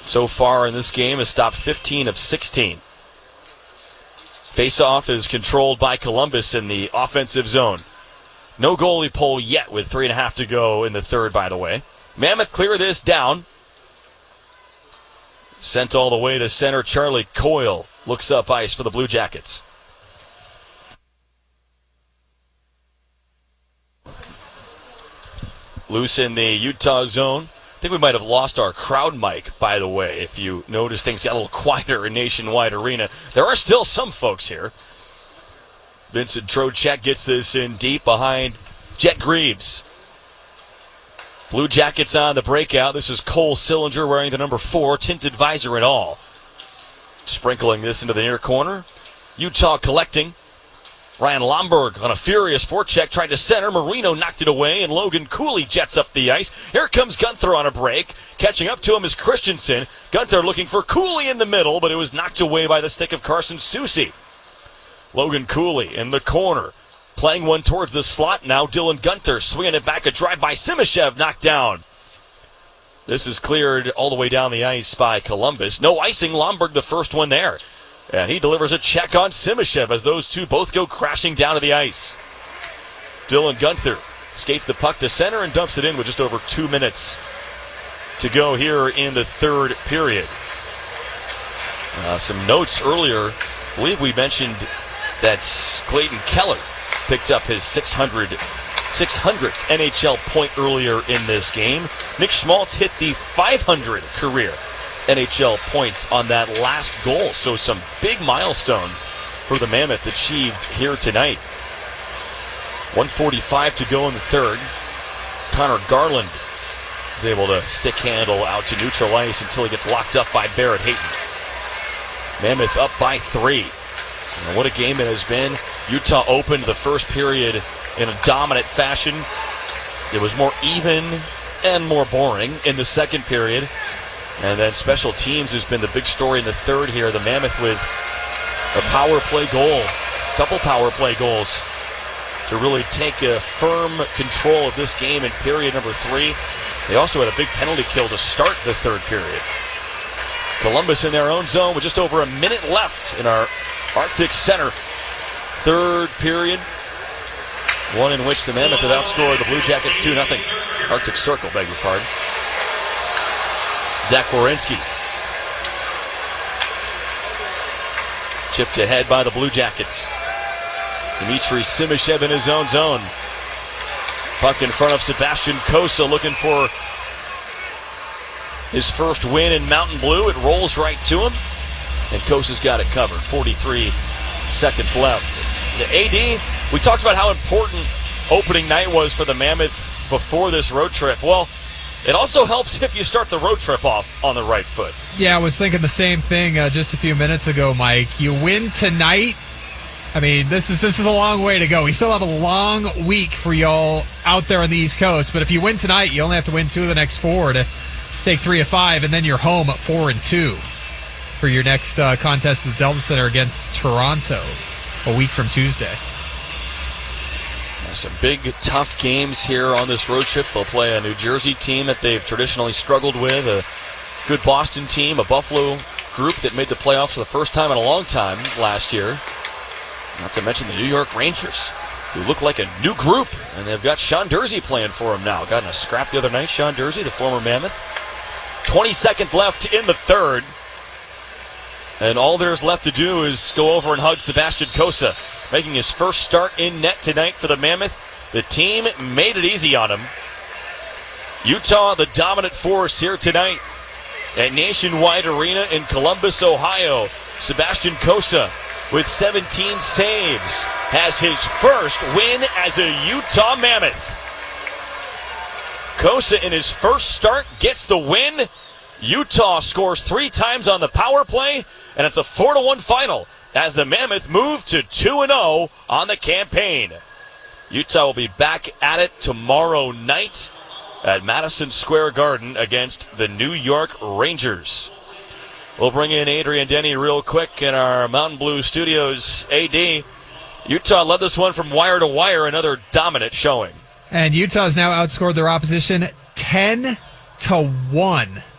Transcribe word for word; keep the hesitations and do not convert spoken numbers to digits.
so far in this game has stopped fifteen of sixteen. Face-off is controlled by Columbus in the offensive zone. No goalie pull yet with three and a half to go in the third, by the way. Mammoth clear this down. Sent all the way to center. Charlie Coyle looks up ice for the Blue Jackets. Loose in the Utah zone. I think we might have lost our crowd mic, by the way. If you notice, things got a little quieter in Nationwide Arena. There are still some folks here. Vincent Trocheck gets this in deep behind Jet Greaves. Blue Jackets on the breakout. This is Cole Sillinger wearing the number four, tinted visor and all. Sprinkling this into the near corner. Utah collecting. Ryan Lomberg on a furious forecheck tried to center. Marino knocked it away, and Logan Cooley jets up the ice. Here comes Gunther on a break. Catching up to him is Christensen. Gunther looking for Cooley in the middle, but it was knocked away by the stick of Carson Soucy. Logan Cooley in the corner. Playing one towards the slot. Now Dylan Gunther swinging it back. A drive by Simashev knocked down. This is cleared all the way down the ice by Columbus. No icing. Lomberg the first one there. And he delivers a check on Simashev as those two both go crashing down to the ice. Dylan Gunther skates the puck to center and dumps it in with just over two minutes to go here in the third period. Uh, some notes earlier. I believe we mentioned that Clayton Keller picked up his six hundredth N H L point earlier in this game. Nick Schmaltz hit the five hundred career N H L points on that last goal. So some big milestones for the Mammoth achieved here tonight. one forty-five to go in the third. Connor Garland is able to stick handle out to neutral ice until he gets locked up by Barrett Hayton. Mammoth up by three. And what a game it has been. Utah opened the first period in a dominant fashion. It was more even and more boring in the second period. And then special teams has been the big story in the third here. The Mammoth with a power play goal, a couple power play goals to really take a firm control of this game in period number three. They also had a big penalty kill to start the third period. Columbus in their own zone with just over a minute left in our Arctic Center third period. One in which the Mammoth have outscored the Blue Jackets two nothing. Arctic Circle, beg your pardon. Zach Werenski. Chipped ahead by the Blue Jackets. Dmitry Simashev in his own zone. Puck in front of Sebastian Cossa looking for his first win in Mountain Blue. It rolls right to him. And Kossa's got it covered. forty-three seconds left. The A D, we talked about how important opening night was for the Mammoth before this road trip. Well, it also helps if you start the road trip off on the right foot. Yeah, I was thinking the same thing uh, just a few minutes ago, Mike. You win tonight. I mean, this is this is a long way to go. We still have a long week for y'all out there on the East Coast. But if you win tonight, you only have to win two of the next four to take three of five, and then you're home at four and two for your next uh, contest at the Delta Center against Toronto a week from Tuesday. Some big, tough games here on this road trip. They'll play a New Jersey team that they've traditionally struggled with, a good Boston team, a Buffalo group that made the playoffs for the first time in a long time last year. Not to mention the New York Rangers, who look like a new group, and they've got Sean Dursey playing for them now. Got in a scrap the other night, Sean Dursey, the former Mammoth. twenty seconds left in the third, and all there's left to do is go over and hug Sebastian Cossa, making his first start in net tonight for the Mammoth. The team made it easy on him. Utah, the dominant force here tonight at Nationwide Arena in Columbus, Ohio. Sebastian Cossa, with seventeen saves, has his first win as a Utah Mammoth. Cossa in his first start gets the win. Utah scores three times on the power play, and it's a four to one final as the Mammoth move to two and oh on the campaign. Utah will be back at it tomorrow night at Madison Square Garden against the New York Rangers. We'll bring in Adrian Denny real quick in our Mountain Blue Studios. A D, Utah led this one from wire to wire, another dominant showing. And Utah has now outscored their opposition ten to one